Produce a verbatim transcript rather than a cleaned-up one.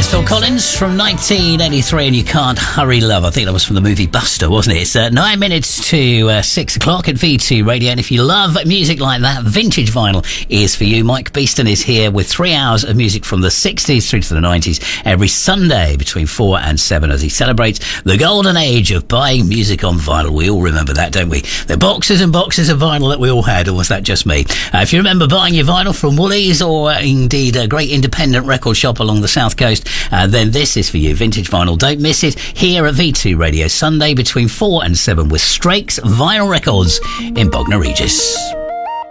Phil Collins from nineteen eighty-three, and You Can't Hurry Love. I think that was from the movie Buster, wasn't it? It's uh, nine minutes to uh, six o'clock at V two Radio, and if you love music like that, vintage vinyl is for you. Mike Beeston is here with three hours of music from the sixties through to the nineties every Sunday between four and seven as he celebrates the golden age of buying music on vinyl. We all remember that, don't we? The boxes and boxes of vinyl that we all had, or was that just me? Uh, if you remember buying your vinyl from Woolies or uh, indeed a great independent record shop along the south coast, uh, then this is for you. Vintage vinyl. Don't miss it here at V two Radio, Sunday between four and seven with Strakes Vinyl Records in Bognor Regis.